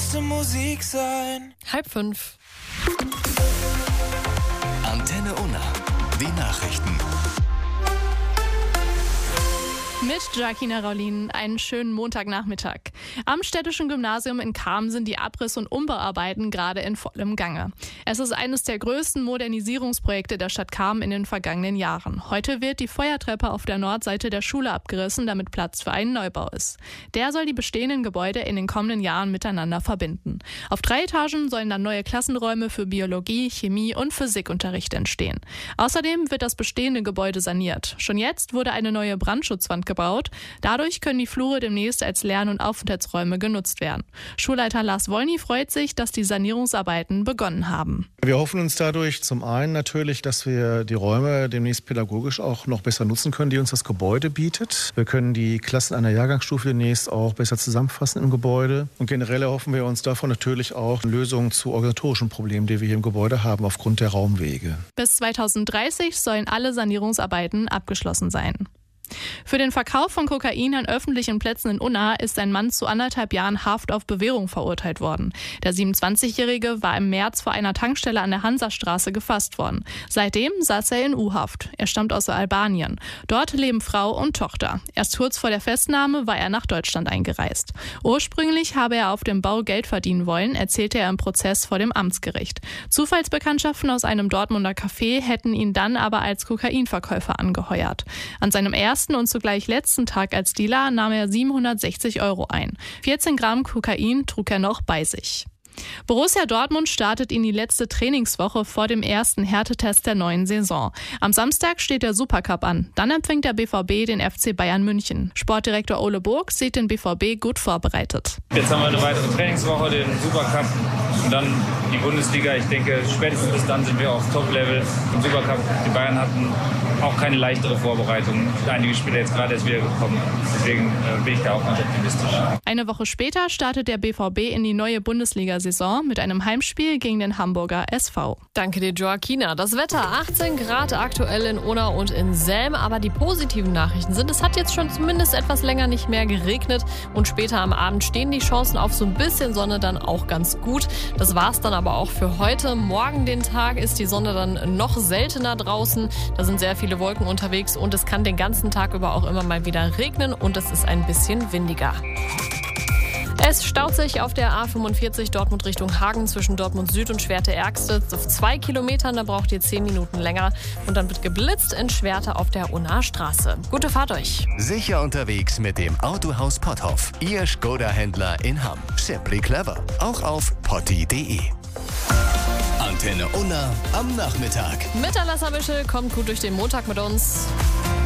müsste Musik sein. 4:30. Antenne Unna. Die Nachrichten. Mit Jacquina Raulin einen schönen Montagnachmittag. Am Städtischen Gymnasium in Cham sind die Abriss- und Umbauarbeiten gerade in vollem Gange. Es ist eines der größten Modernisierungsprojekte der Stadt Cham in den vergangenen Jahren. Heute wird die Feuertreppe auf der Nordseite der Schule abgerissen, damit Platz für einen Neubau ist. Der soll die bestehenden Gebäude in den kommenden Jahren miteinander verbinden. Auf 3 Etagen sollen dann neue Klassenräume für Biologie, Chemie und Physikunterricht entstehen. Außerdem wird das bestehende Gebäude saniert. Schon jetzt wurde eine neue Brandschutzwand gebaut. Dadurch können die Flure demnächst als Lern- und Aufenthaltsräume genutzt werden. Schulleiter Lars Wolny freut sich, dass die Sanierungsarbeiten begonnen haben. Wir hoffen uns dadurch zum einen natürlich, dass wir die Räume demnächst pädagogisch auch noch besser nutzen können, die uns das Gebäude bietet. Wir können die Klassen einer Jahrgangsstufe demnächst auch besser zusammenfassen im Gebäude. Und generell erhoffen wir uns davon natürlich auch Lösungen zu organisatorischen Problemen, die wir hier im Gebäude haben aufgrund der Raumwege. Bis 2030 sollen alle Sanierungsarbeiten abgeschlossen sein. Für den Verkauf von Kokain an öffentlichen Plätzen in Unna ist ein Mann zu 1,5 Jahren Haft auf Bewährung verurteilt worden. Der 27-Jährige war im März vor einer Tankstelle an der Hansastraße gefasst worden. Seitdem saß er in U-Haft. Er stammt aus Albanien. Dort leben Frau und Tochter. Erst kurz vor der Festnahme war er nach Deutschland eingereist. Ursprünglich habe er auf dem Bau Geld verdienen wollen, erzählte er im Prozess vor dem Amtsgericht. Zufallsbekanntschaften aus einem Dortmunder Café hätten ihn dann aber als Kokainverkäufer angeheuert. An seinem ersten und zugleich letzten Tag als Dealer nahm er 760 € ein. 14 Gramm Kokain trug er noch bei sich. Borussia Dortmund startet in die letzte Trainingswoche vor dem ersten Härtetest der neuen Saison. Am Samstag steht der Supercup an. Dann empfängt der BVB den FC Bayern München. Sportdirektor Ole Burg sieht den BVB gut vorbereitet. Jetzt haben wir eine weitere Trainingswoche, den Supercup und dann die Bundesliga. Ich denke, spätestens bis dann sind wir auf Top-Level im Supercup. Die Bayern hatten auch keine leichtere Vorbereitung. Einige Spieler jetzt gerade erst wieder gekommen. Deswegen bin ich da auch ganz optimistisch. Eine Woche später startet der BVB in die neue Bundesliga-Saison mit einem Heimspiel gegen den Hamburger SV. Danke dir, Joaquina. Das Wetter 18 Grad aktuell in Unna und in Selm. Aber die positiven Nachrichten sind, es hat jetzt schon zumindest etwas länger nicht mehr geregnet. Und später am Abend stehen die Chancen auf so ein bisschen Sonne dann auch ganz gut. Das war's dann aber auch für heute. Morgen den Tag ist die Sonne dann noch seltener draußen. Da sind sehr viele Wolken unterwegs und es kann den ganzen Tag über auch immer mal wieder regnen und es ist ein bisschen windiger. Es staut sich auf der A45 Dortmund Richtung Hagen zwischen Dortmund Süd und Schwerte-Ergste auf 2 Kilometern. Da braucht ihr 10 Minuten länger. Und dann wird geblitzt in Schwerte auf der Unnaer Straße. Gute Fahrt euch. Sicher unterwegs mit dem Autohaus Potthoff. Ihr Skoda-Händler in Hamm. Simply clever. Auch auf potti.de. Antenne Unna am Nachmittag. Mit Alassabische kommt gut durch den Montag mit uns.